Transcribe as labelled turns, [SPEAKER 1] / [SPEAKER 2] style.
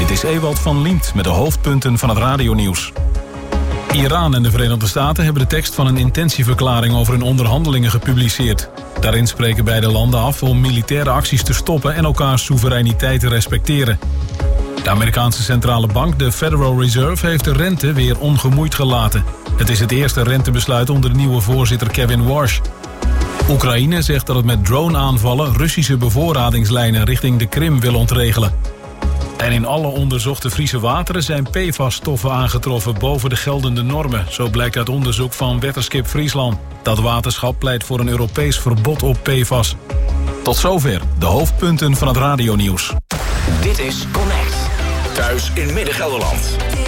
[SPEAKER 1] Dit is Ewald van Liemt met de hoofdpunten van het radionieuws. Iran en de Verenigde Staten hebben de tekst van een intentieverklaring over hun onderhandelingen gepubliceerd. Daarin spreken beide landen af om militaire acties te stoppen en elkaars soevereiniteit te respecteren. De Amerikaanse centrale bank, de Federal Reserve, heeft de rente weer ongemoeid gelaten. Het is het eerste rentebesluit onder de nieuwe voorzitter Kevin Warsh. Oekraïne zegt dat het met drone-aanvallen Russische bevoorradingslijnen richting de Krim wil ontregelen. En in alle onderzochte Friese wateren zijn PFAS-stoffen aangetroffen boven de geldende normen. Zo blijkt uit onderzoek van Weatherskip Friesland. Dat waterschap pleit voor een Europees verbod op PFAS. Tot zover de hoofdpunten van het radionieuws.
[SPEAKER 2] Dit is Connect. Thuis in Midden-Gelderland.